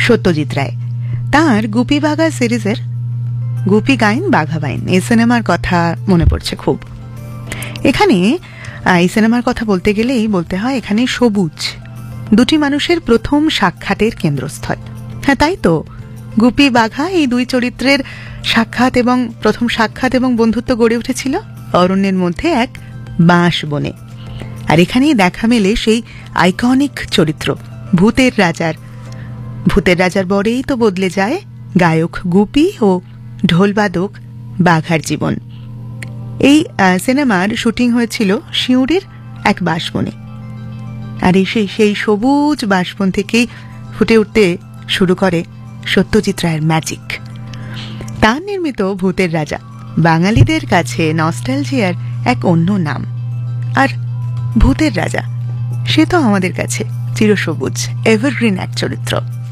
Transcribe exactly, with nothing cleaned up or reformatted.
সত্যজিৎ রায়। তার গুপি বাঘা সিরিজের গুপি গাইন বাঘা বাইন এই সিনেমার কথা মনে পড়ছে খুব। এখানে এই সিনেমার কথা বলতে গেলেই বলতে হয় এখানে সবুজ দুটি মানুষের প্রথম সাক্ষাতের কেন্দ্রস্থল। হ্যাঁ, তাই তো, গুপি বাঘা এই দুই চরিত্রের সাক্ষাৎ এবং প্রথম সাক্ষাৎ এবং বন্ধুত্ব গড়ে উঠেছিল অরণ্যের মধ্যে এক বাঁশ বনে। আর এখানেই দেখা মেলে সেই আইকনিক চরিত্র ভূতের রাজার। ভূতের রাজার বরেই তো বদলে যায় গায়ক গুপি ও ঢোলবাদক বাঘার জীবন। এই সিনেমার শুটিং হয়েছিল সিউড়ির এক বাঁশবনে। আর এই সেই সেই সবুজ বাঁশবন থেকেই ফুটে উঠতে শুরু করে সত্যজিৎ রায়ের ম্যাজিক। তার নির্মিত ভূতের রাজা বাঙালিদের কাছে নস্টালজিয়ার এক অন্য নাম। আর ভূতের রাজা সে তো আমাদের কাছে চিরসবুজ এভারগ্রিন এক চরিত্র।